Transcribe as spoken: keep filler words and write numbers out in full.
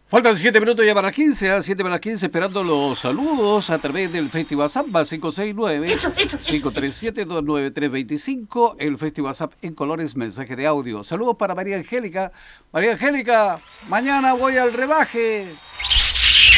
Faltan siete minutos ya para las quince, a siete para las quince, esperando los saludos a través del Festival Samba cinco seis nueve, cinco tres siete, dos nueve tres dos cinco, el Festival Zap en colores, mensaje de audio. Saludos para María Angélica. María Angélica, mañana voy al rebaje.